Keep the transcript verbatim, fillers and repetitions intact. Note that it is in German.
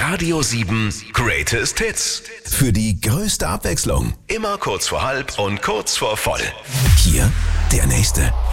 Radio sieben Greatest Hits. Für die größte Abwechslung. Immer kurz vor halb und kurz vor voll. Hier der nächste.